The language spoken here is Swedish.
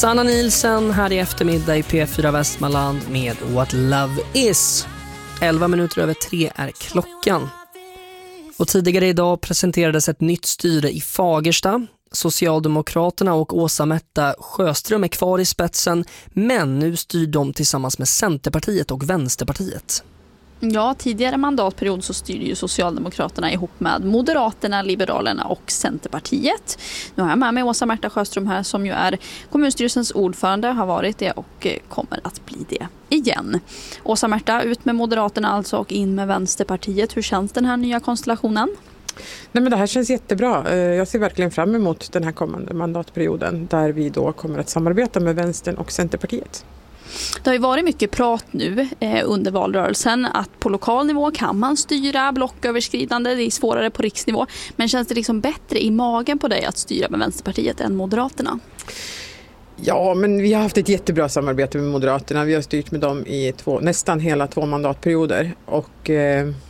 Sanna Nielsen här i eftermiddag i P4 Västmanland med What Love Is. 3:11 är klockan. Och tidigare idag presenterades ett nytt styre i Fagersta. Socialdemokraterna och Åsa-Märta Sjöström är kvar i spetsen, men nu styr de tillsammans med Centerpartiet och Vänsterpartiet. Ja, tidigare mandatperiod så styrde ju Socialdemokraterna ihop med Moderaterna, Liberalerna och Centerpartiet. Nu har jag med mig Åsa-Märta Sjöström här som ju är kommunstyrelsens ordförande, har varit det och kommer att bli det igen. Åsa-Märta, ut med Moderaterna alltså och in med Vänsterpartiet. Hur känns den här nya konstellationen? Nej, men det här känns jättebra. Jag ser verkligen fram emot den här kommande mandatperioden där vi då kommer att samarbeta med Vänstern och Centerpartiet. Det har ju varit mycket prat nu under valrörelsen att på lokal nivå kan man styra blocköverskridande, det är svårare på riksnivå. Men känns det liksom bättre i magen på dig att styra med Vänsterpartiet än Moderaterna? Ja, men vi har haft ett jättebra samarbete med Moderaterna. Vi har styrt med dem i nästan hela 2 mandatperioder. Och